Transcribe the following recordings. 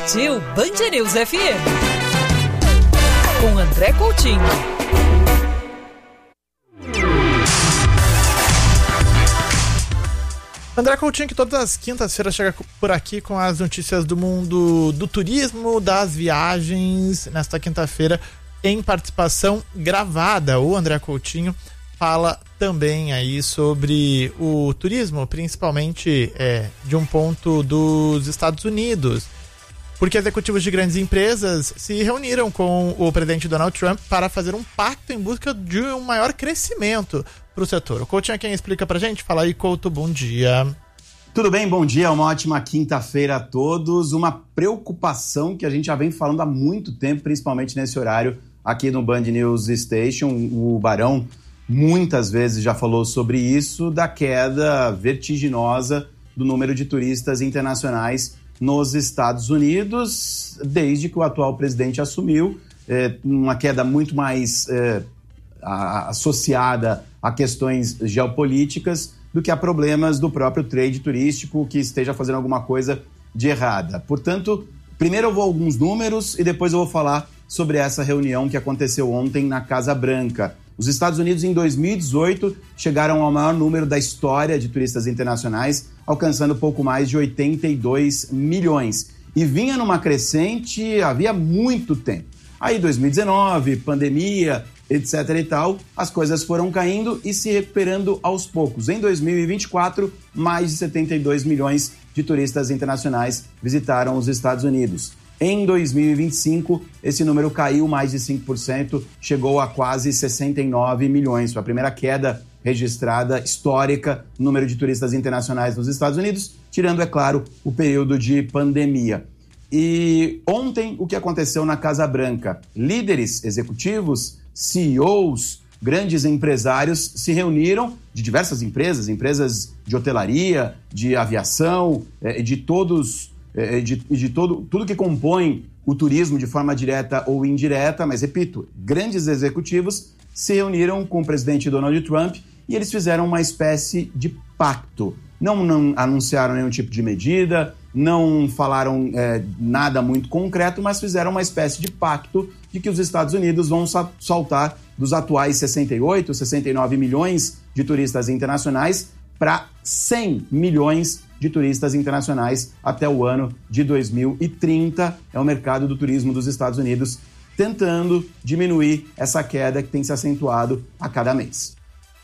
Partiu Band News FM. Com André Coutinho. André Coutinho, que todas as quintas-feiras chega por aqui com as notícias do mundo do turismo, das viagens. Nesta quinta-feira, em participação gravada, o André Coutinho fala também aí sobre o turismo, principalmente de um ponto dos Estados Unidos, porque executivos de grandes empresas se reuniram com o presidente Donald Trump para fazer um pacto em busca de um maior crescimento para o setor. O Coutinho é quem explica pra gente. Fala aí, Couto, bom dia. Tudo bem, bom dia, uma ótima quinta-feira a todos. Uma preocupação que a gente já vem falando há muito tempo, principalmente nesse horário aqui no Band News Station. O Barão muitas vezes já falou sobre isso, da queda vertiginosa do número de turistas internacionais nos Estados Unidos, desde que o atual presidente assumiu, uma queda muito mais associada a questões geopolíticas do que a problemas do próprio trade turístico que esteja fazendo alguma coisa de errada. Portanto, primeiro eu vou a alguns números e depois eu vou falar sobre essa reunião que aconteceu ontem na Casa Branca. Os Estados Unidos, em 2018, chegaram ao maior número da história de turistas internacionais, alcançando pouco mais de 82 milhões. E vinha numa crescente havia muito tempo. Aí, 2019, pandemia, etc. e tal, as coisas foram caindo e se recuperando aos poucos. Em 2024, mais de 72 milhões de turistas internacionais visitaram os Estados Unidos. Em 2025, esse número caiu mais de 5%, chegou a quase 69 milhões. Foi a primeira queda registrada histórica no número de turistas internacionais nos Estados Unidos, tirando, é claro, o período de pandemia. E ontem, o que aconteceu na Casa Branca? Líderes executivos, CEOs, grandes empresários se reuniram de diversas empresas, empresas de hotelaria, de aviação, de tudo que compõe o turismo de forma direta ou indireta, mas repito, grandes executivos se reuniram com o presidente Donald Trump e eles fizeram uma espécie de pacto. Não anunciaram nenhum tipo de medida, não falaram nada muito concreto, mas fizeram uma espécie de pacto de que os Estados Unidos vão saltar dos atuais 68, 69 milhões de turistas internacionais para 100 milhões de turistas internacionais até o ano de 2030. É o mercado do turismo dos Estados Unidos tentando diminuir essa queda que tem se acentuado a cada mês.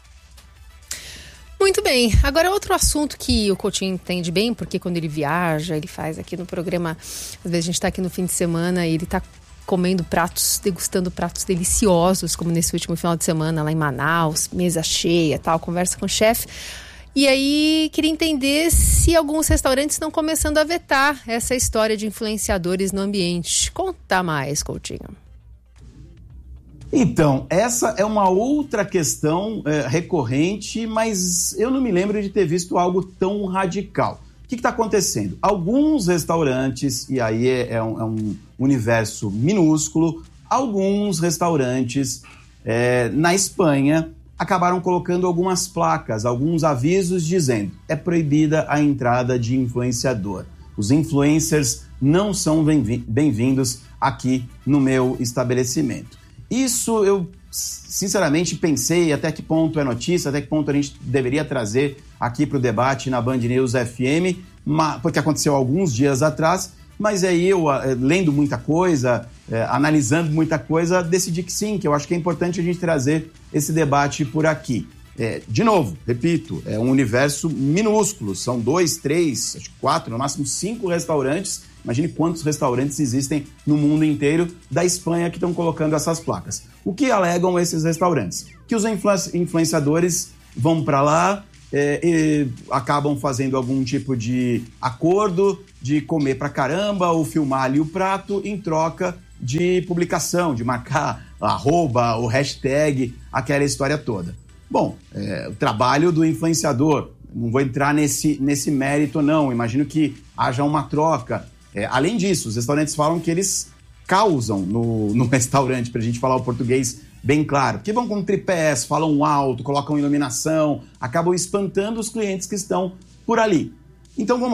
Muito bem. Agora, outro assunto que o Coutinho entende bem, porque quando ele viaja, ele faz aqui no programa, às vezes a gente está aqui no fim de semana e ele está comendo degustando pratos deliciosos, como nesse último final de semana lá em Manaus, mesa cheia, tal, conversa com o chefe. E aí, queria entender se alguns restaurantes estão começando a vetar essa história de influenciadores no ambiente. Conta mais, Coutinho. Então, essa é uma outra questão recorrente, mas eu não me lembro de ter visto algo tão radical. O que está acontecendo? Alguns restaurantes, e aí é um universo minúsculo, alguns restaurantes na Espanha acabaram colocando algumas placas, alguns avisos dizendo: é proibida a entrada de influenciador. Os influencers não são bem-vindos aqui no meu estabelecimento. Isso eu, sinceramente, pensei até que ponto é notícia, até que ponto a gente deveria trazer aqui para o debate na Band News FM, porque aconteceu alguns dias atrás, mas aí eu, lendo muita coisa, analisando muita coisa, decidi que sim, que eu acho que é importante a gente trazer esse debate por aqui. De novo, repito, é um universo minúsculo, são 2, 3, acho que 4, no máximo 5 restaurantes. Imagine quantos restaurantes existem no mundo inteiro da Espanha que estão colocando essas placas. O que alegam esses restaurantes? Que os influenciadores vão para lá e acabam fazendo algum tipo de acordo de comer pra caramba ou filmar ali o prato em troca de publicação, de marcar arroba, o hashtag, aquela história toda. Bom, o trabalho do influenciador, não vou entrar nesse mérito não, imagino que haja uma troca. Além disso, os restaurantes falam que eles causam no restaurante, pra gente falar o português bem claro, que vão com tripés, falam alto, colocam iluminação, acabam espantando os clientes que estão por ali. Então vamos lá.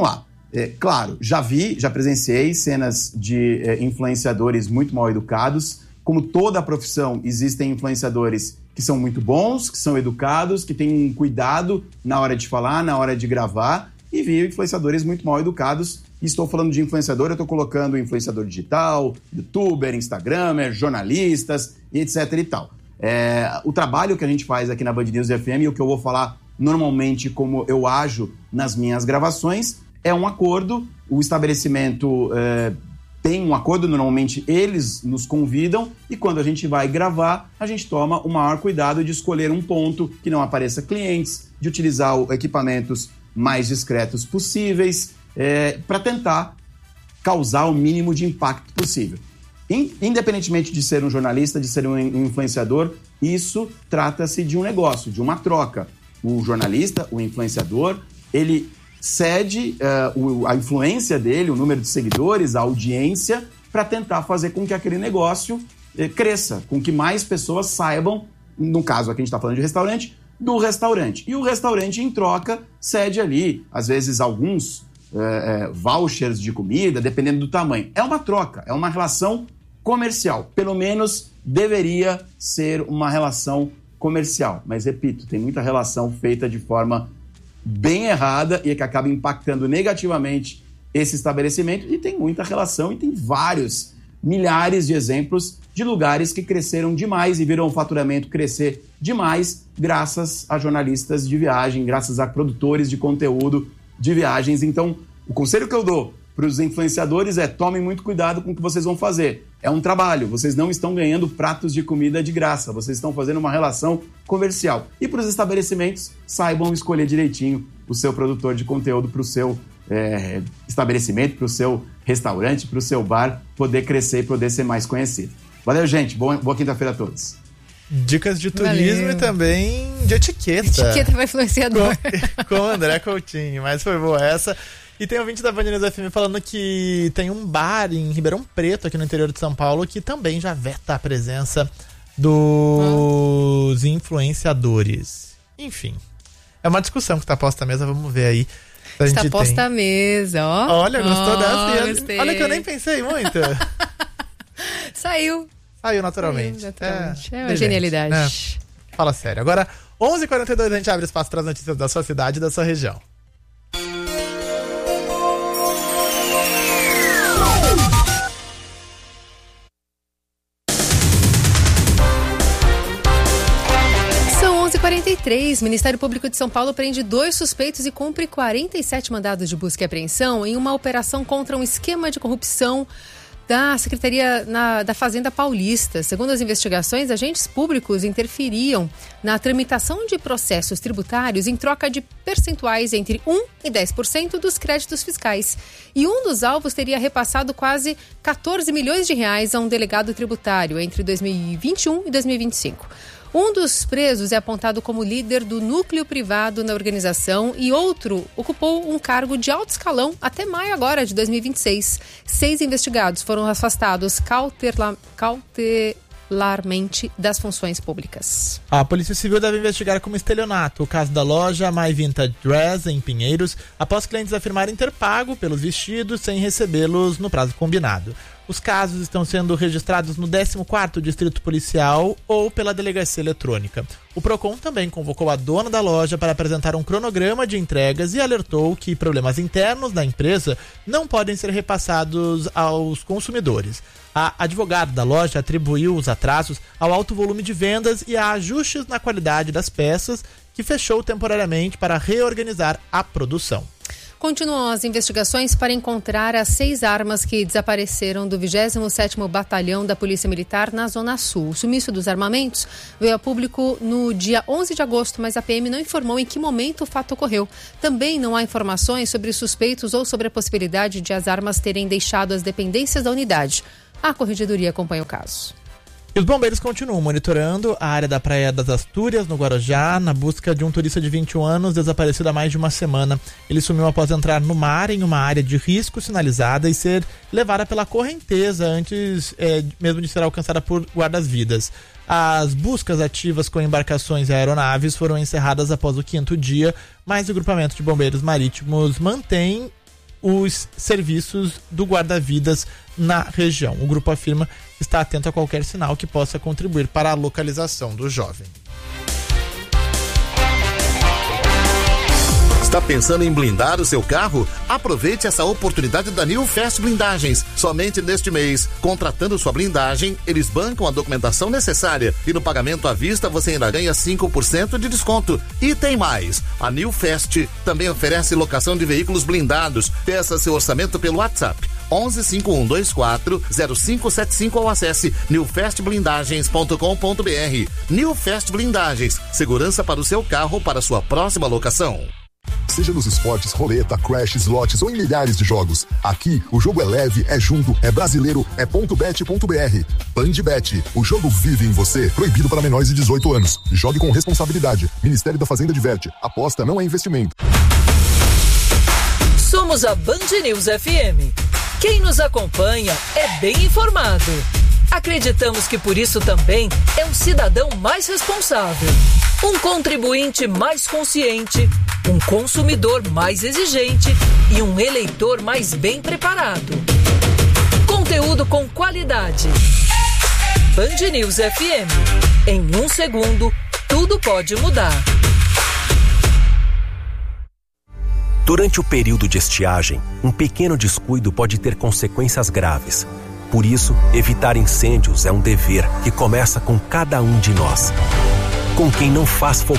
Claro, já presenciei cenas de influenciadores muito mal educados. Como toda a profissão, existem influenciadores que são muito bons, que são educados, que têm um cuidado na hora de falar, na hora de gravar, e vi influenciadores muito mal educados. E estou falando de influenciador, eu estou colocando influenciador digital, youtuber, instagramer, jornalistas e etc e tal. O trabalho que a gente faz aqui na Band News FM, e o que eu vou falar normalmente como eu ajo nas minhas gravações, é um acordo. O estabelecimento tem um acordo, normalmente eles nos convidam, e quando a gente vai gravar, a gente toma o maior cuidado de escolher um ponto que não apareça clientes, de utilizar equipamentos mais discretos possíveis, para tentar causar o mínimo de impacto possível. Independentemente de ser um jornalista, de ser um influenciador, isso trata-se de um negócio, de uma troca. O jornalista, o influenciador, ele cede a influência dele, o número de seguidores, a audiência, para tentar fazer com que aquele negócio cresça, com que mais pessoas saibam, no caso aqui a gente está falando de restaurante, do restaurante. E o restaurante, em troca, cede ali, às vezes, alguns vouchers de comida, dependendo do tamanho. É uma troca, é uma relação comercial. Pelo menos deveria ser uma relação comercial. Mas, repito, tem muita relação feita de forma bem errada e que acaba impactando negativamente esse estabelecimento, e tem muita relação e tem vários, milhares de exemplos de lugares que cresceram demais e viram o faturamento crescer demais graças a jornalistas de viagem, graças a produtores de conteúdo de viagens. Então, o conselho que eu dou para os influenciadores é: tomem muito cuidado com o que vocês vão fazer. É um trabalho, vocês não estão ganhando pratos de comida de graça, vocês estão fazendo uma relação comercial. E para os estabelecimentos, saibam escolher direitinho o seu produtor de conteúdo para o seu estabelecimento, para o seu restaurante, para o seu bar poder crescer e poder ser mais conhecido. Valeu, gente. Boa quinta-feira a todos. Dicas de turismo e também de etiqueta. Etiqueta para influenciador. Com o André Coutinho, mas foi boa essa. E tem um ouvinte da Band News FM falando que tem um bar em Ribeirão Preto, aqui no interior de São Paulo, que também já veta a presença dos influenciadores. Enfim, é uma discussão que está posta à mesa, vamos ver aí. Está posta à mesa, ó. Olha, gostou dessa? Gostei. Olha que eu nem pensei muito. Saiu naturalmente. É uma genialidade. Fala sério. Agora, 11h42, a gente abre espaço para as notícias da sua cidade e da sua região. São 11h43. Ministério Público de São Paulo prende 2 suspeitos e cumpre 47 mandados de busca e apreensão em uma operação contra um esquema de corrupção da Secretaria da Fazenda Paulista. Segundo as investigações, agentes públicos interferiam na tramitação de processos tributários em troca de percentuais entre 1% e 10% dos créditos fiscais. E um dos alvos teria repassado quase 14 milhões de reais a um delegado tributário entre 2021 e 2025. Um dos presos é apontado como líder do núcleo privado na organização e outro ocupou um cargo de alto escalão até maio agora de 2026. 6 investigados foram afastados cautelarmente das funções públicas. A Polícia Civil deve investigar como estelionato o caso da loja My Vintage Dress em Pinheiros, após clientes afirmarem ter pago pelos vestidos sem recebê-los no prazo combinado. Os casos estão sendo registrados no 14º Distrito Policial ou pela Delegacia Eletrônica. O Procon também convocou a dona da loja para apresentar um cronograma de entregas e alertou que problemas internos da empresa não podem ser repassados aos consumidores. A advogada da loja atribuiu os atrasos ao alto volume de vendas e a ajustes na qualidade das peças, que fechou temporariamente para reorganizar a produção. Continuam as investigações para encontrar as 6 armas que desapareceram do 27º Batalhão da Polícia Militar na Zona Sul. O sumiço dos armamentos veio a público no dia 11 de agosto, mas a PM não informou em que momento o fato ocorreu. Também não há informações sobre suspeitos ou sobre a possibilidade de as armas terem deixado as dependências da unidade. A Corregedoria acompanha o caso. E os bombeiros continuam monitorando a área da Praia das Astúrias, no Guarujá, na busca de um turista de 21 anos desaparecido há mais de uma semana. Ele sumiu após entrar no mar em uma área de risco sinalizada e ser levada pela correnteza antes mesmo de ser alcançada por guardas-vidas. As buscas ativas com embarcações e aeronaves foram encerradas após o 5º dia, mas o grupamento de bombeiros marítimos mantém os serviços do guarda-vidas na região. O grupo afirma que está atento a qualquer sinal que possa contribuir para a localização do jovem. Está pensando em blindar o seu carro? Aproveite essa oportunidade da New Fast Blindagens. Somente neste mês, contratando sua blindagem, eles bancam a documentação necessária e no pagamento à vista você ainda ganha 5% de desconto. E tem mais, a New Fast também oferece locação de veículos blindados. Peça seu orçamento pelo WhatsApp 11 5124 0575 ou acesse newfastblindagens.com.br. New Fast Blindagens, segurança para o seu carro para sua próxima locação. Seja nos esportes, roleta, crash, slots ou em milhares de jogos. Aqui, o jogo é leve, é junto, é brasileiro, é .bet.br. Bandbet, o jogo vive em você. Proibido para menores de 18 anos. Jogue com responsabilidade. Ministério da Fazenda diverte. Aposta não é investimento. Somos a Band News FM. Quem nos acompanha é bem informado. Acreditamos que por isso também é um cidadão mais responsável, um contribuinte mais consciente, um consumidor mais exigente e um eleitor mais bem preparado. Conteúdo com qualidade. Band News FM. Em 1 segundo, tudo pode mudar. Durante o período de estiagem, um pequeno descuido pode ter consequências graves. Por isso, evitar incêndios é um dever que começa com cada um de nós. Com quem não faz fogo